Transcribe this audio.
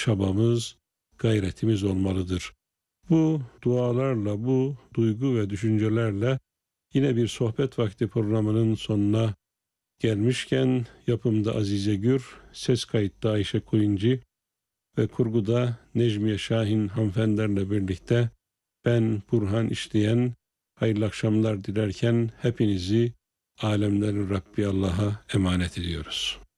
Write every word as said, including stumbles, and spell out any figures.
çabamız, gayretimiz olmalıdır. Bu dualarla, bu duygu ve düşüncelerle yine bir sohbet vakti programının sonuna gelmişken yapımda Azize Gür, ses kayıtta Ayşe Kuyuncu ve kurguda Necmiye Şahin hanımefendilerle birlikte ben Burhan İşleyen hayırlı akşamlar dilerken hepinizi alemlerin Rabbi Allah'a emanet ediyoruz.